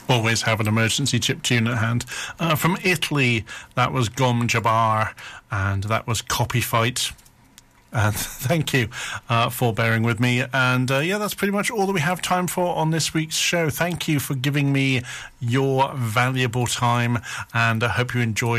Always have an emergency chiptune at hand. From Italy, that was Gom Jabbar, and that was Copy Fight. And thank you for bearing with me. And that's pretty much all that we have time for on this week's show. Thank you for giving me your valuable time, and I hope you enjoyed